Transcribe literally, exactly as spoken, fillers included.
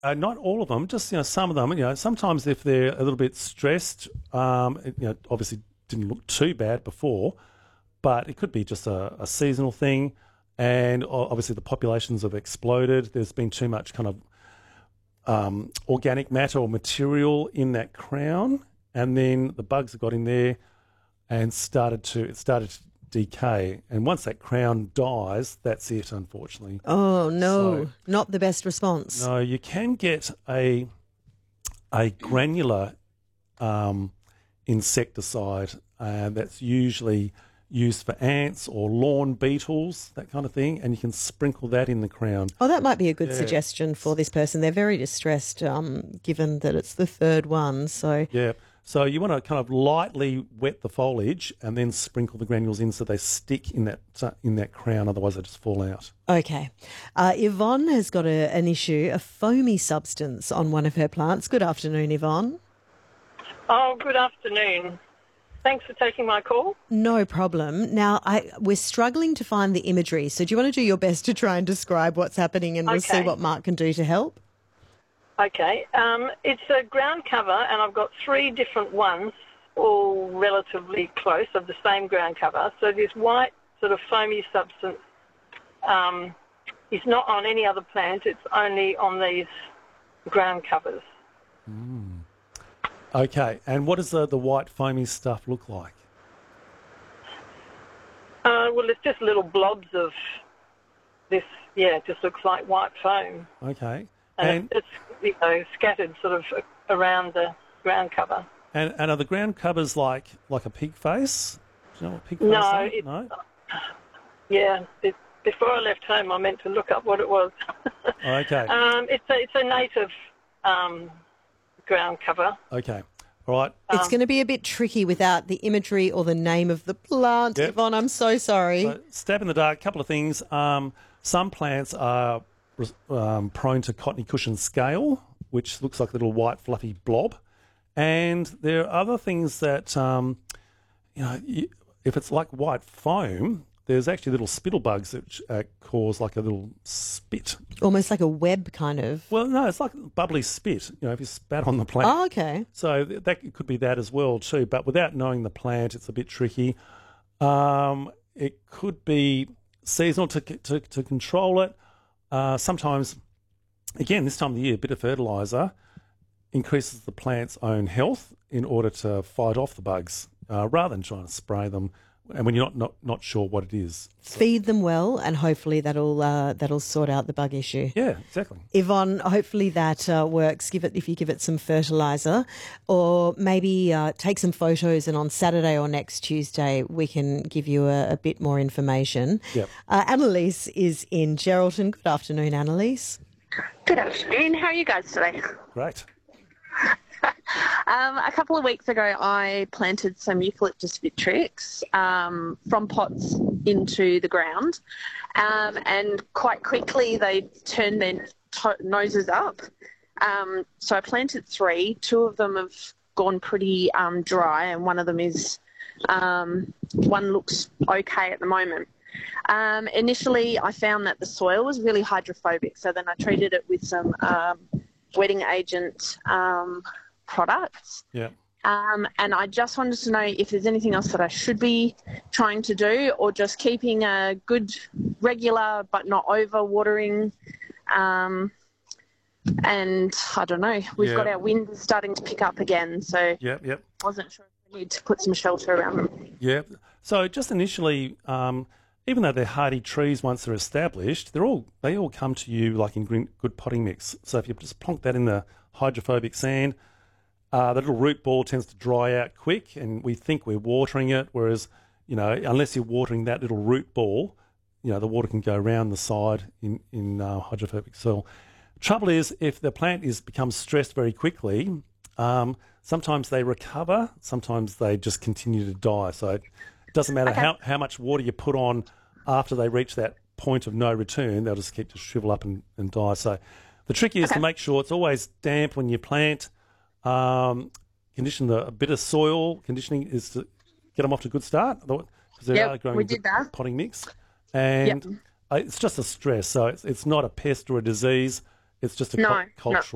Uh, not all of them, just you know some of them. You know, sometimes if they're a little bit stressed, um, it, you know, obviously didn't look too bad before, but it could be just a, a seasonal thing. And o- obviously the populations have exploded. There's been too much kind of um, organic matter or material in that crown, and then the bugs have got in there and started to it started to decay. And once that crown dies, that's it, unfortunately. Oh, no, So- not the best response. No, you can get a a granular um, insecticide uh, that's usually used for ants or lawn beetles, that kind of thing, and you can sprinkle that in the crown. Oh, that might be a good Yeah. suggestion for this person. They're very distressed, um, given that it's the third one. So, Yeah. So you want to kind of lightly wet the foliage and then sprinkle the granules in so they stick in that uh, in that crown. Otherwise, they just fall out. okay. Uh, Yvonne has got a, an issue, a foamy substance on one of her plants. Good afternoon, Yvonne. Oh, good afternoon. Thanks for taking my call. No problem. Now, I, we're struggling to find the imagery. So do you want to do your best to try and describe what's happening, and we'll see Okay. what Mark can do to help? Okay, um, it's a ground cover, and I've got three different ones, all relatively close, of the same ground cover. So this white sort of foamy substance um, is not on any other plant. It's only on these ground covers. Okay. And what does the, the white foamy stuff look like? Uh, well, it's just little blobs of this. Yeah, it just looks like white foam, Okay. and, And it's you know scattered sort of around the ground cover. and, and are the ground covers like like a pig face? Do you know what pig face No, are? it's- No. Yeah, it, before I left home, I meant to look up what it was. Okay. um, it's a it's a native um, ground cover. Okay. All right. It's going to be a bit tricky without the imagery or the name of the plant. Yep. Yvonne, I'm so sorry. So, stab in the dark. Couple of things. Um, some plants are um, prone to cottony cushion scale, which looks like a little white fluffy blob, and there are other things that um, you know. You, if it's like white foam, there's actually little spittle bugs that uh, cause like a little spit. Almost like a web kind of. Well, no, it's like bubbly spit. You know, if you spat on the plant. Oh, okay. So th- that could be that as well too. But without knowing the plant, it's a bit tricky. Um, it could be seasonal to to, to control it. Uh, sometimes, again, this time of the year, a bit of fertiliser increases the plant's own health in order to fight off the bugs, uh, rather than trying to spray them. And when you're not not, not sure what it is. Feed them well, and hopefully that'll uh, that'll sort out the bug issue. Yeah, exactly. Yvonne, hopefully that uh, works. Give it if you give it some fertiliser, or maybe uh, take some photos, and on Saturday or next Tuesday we can give you a, a bit more information. Yep. Uh, Annalise is in Geraldton. Good afternoon, Annalise. Good afternoon. How are you guys today? Great. Um, a couple of weeks ago, I planted some Eucalyptus vitrix um, from pots into the ground, um, and quite quickly they turned their to- noses up. Um, so I planted three. Two of them have gone pretty um, dry, and one of them is um, one looks okay at the moment. Um, initially, I found that the soil was really hydrophobic, so then I treated it with some um, wetting agent um, products. Yeah. Um, and I just wanted to know if there's anything else that I should be trying to do, or just keeping a good, regular but not over watering. Um, and I don't know, we've Yeah. got our wind starting to pick up again, so Yep. Yep. I wasn't sure if we need to put some shelter around them. Yeah. So just initially, um, even though they're hardy trees once they're established, they're all they all come to you like in green, good potting mix. So if you just plonk that in the hydrophobic sand, uh, the little root ball tends to dry out quick, and we think we're watering it. Whereas, you know, unless you're watering that little root ball, you know, the water can go around the side in in uh, hydrophobic soil. Trouble is, if the plant is becomes stressed very quickly, um, sometimes they recover, sometimes they just continue to die. So it doesn't matter Okay. how, how much water you put on after they reach that point of no return, they'll just keep to shrivel up and, and die. So the trick is Okay. to make sure it's always damp when you plant. Um, condition the a bit of soil conditioning is to get them off to a good start because they Yep, are growing we good did that. potting mix. And Yep. uh, it's just a stress. So it's, it's not a pest or a disease. It's just a No, cul- no. cultural